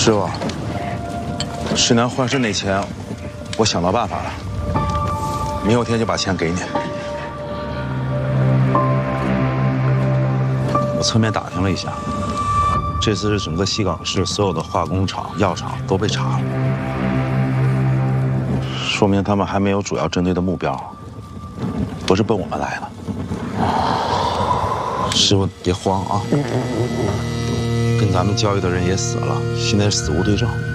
师傅，石南换肾那钱，我想到办法了，明后天就把钱给你。我侧面打听了一下，这次是整个西港市所有的化工厂、药厂都被查了，说明他们还没有主要针对的目标，不是奔我们来的。师傅别慌啊，跟咱们交易的人也死了，现在死无对证。